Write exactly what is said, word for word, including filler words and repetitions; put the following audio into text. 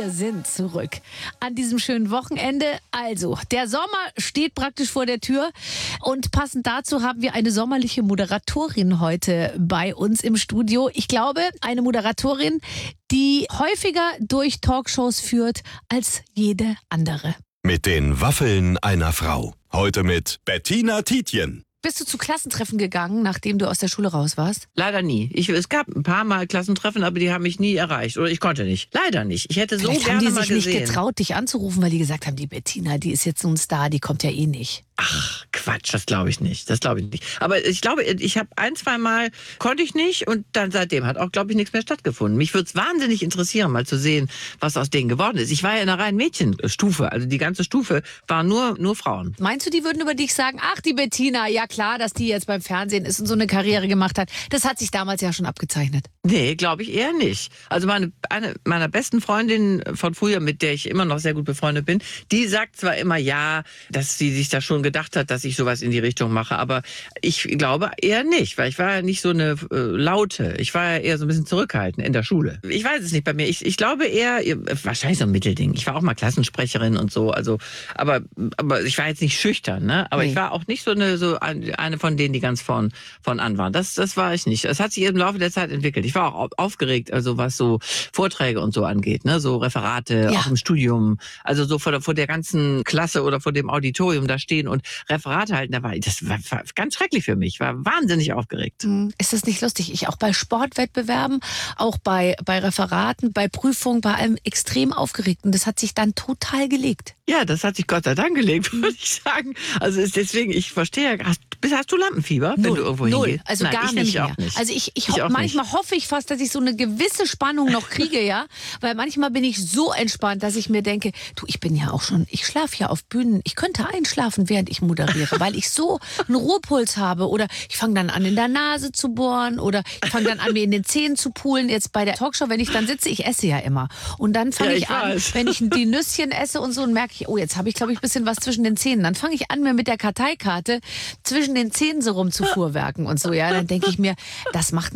Wir sind zurück an diesem schönen Wochenende. Also, der Sommer steht praktisch vor der Tür und passend dazu haben wir eine sommerliche Moderatorin heute bei uns im Studio. Ich glaube, eine Moderatorin, die häufiger durch Talkshows führt als jede andere. Mit den Waffeln einer Frau. Heute mit Bettina Tietjen. Bist du zu Klassentreffen gegangen, nachdem du aus der Schule raus warst? Leider nie. Ich, es gab ein paar Mal Klassentreffen, aber die haben mich nie erreicht. Oder ich konnte nicht. Leider nicht. Ich hätte so Vielleicht gerne haben die mal sich gesehen. nicht getraut, dich anzurufen, weil die gesagt haben, die Bettina, die ist jetzt so ein Star, die kommt ja eh nicht. Ach, Quatsch, das glaube ich nicht. Das glaube ich nicht. Aber ich glaube, ich habe ein, zwei Mal konnte ich nicht und dann seitdem hat auch, glaube ich, nichts mehr stattgefunden. Mich würde es wahnsinnig interessieren, mal zu sehen, was aus denen geworden ist. Ich war ja in einer reinen Mädchenstufe. Also die ganze Stufe waren nur, nur Frauen. Meinst du, die würden über dich sagen, ach, die Bettina, ja klar, dass die jetzt beim Fernsehen ist und so eine Karriere gemacht hat. Das hat sich damals ja schon abgezeichnet. Nee, glaube ich eher nicht. Also meine, eine meiner besten Freundinnen von früher, mit der ich immer noch sehr gut befreundet bin, die sagt zwar immer ja, dass sie sich da schon gedacht hat, dass ich sowas in die Richtung mache, aber ich glaube eher nicht, weil ich war ja nicht so eine äh, Laute. Ich war ja eher so ein bisschen zurückhaltend in der Schule. Ich weiß es nicht bei mir. Ich, ich glaube eher, wahrscheinlich so ein Mittelding. Ich war auch mal Klassensprecherin und so, also, aber, aber ich war jetzt nicht schüchtern, ne? Aber nee. Ich war auch nicht so eine, so eine von denen, die ganz von, von an waren. Das, das war ich nicht. Es hat sich im Laufe der Zeit entwickelt. Ich war auch aufgeregt, also was so Vorträge und so angeht, ne? So Referate, ja. Auch im Studium, also so vor der, vor der ganzen Klasse oder vor dem Auditorium da stehen und Referate halten, da war, das war, war ganz schrecklich für mich. Ich war wahnsinnig aufgeregt. Ist das nicht lustig? Ich auch bei Sportwettbewerben, auch bei, bei Referaten, bei Prüfungen, bei allem extrem aufgeregt. Und das hat sich dann total gelegt. Ja, das hat sich Gott sei Dank gelegt, würde ich sagen. Also ist deswegen, ich verstehe, hast, hast du Lampenfieber, Null, wenn du irgendwo null. hingehst? Also Nein, gar ich nicht nicht, mehr. Auch nicht. Also ich, ich, ich ho- manchmal nicht. hoffe ich fast, dass ich so eine gewisse Spannung noch kriege, ja, weil manchmal bin ich so entspannt, dass ich mir denke, du, ich bin ja auch schon, ich schlafe ja auf Bühnen, ich könnte einschlafen, während ich moderiere, weil ich so einen Ruhepuls habe oder ich fange dann an, in der Nase zu bohren oder ich fange dann an, mir in den Zähnen zu pulen. Jetzt bei der Talkshow, wenn ich dann sitze, ich esse ja immer und dann fange Ja, ich, ich an, weiß. wenn ich die Nüsschen esse und so und merke ich, oh, jetzt habe ich, glaube ich, ein bisschen was zwischen den Zähnen. Dann fange ich an, mir mit der Karteikarte zwischen den Zähnen so rum zu fuhrwerken und so, ja. Dann denke ich mir, das macht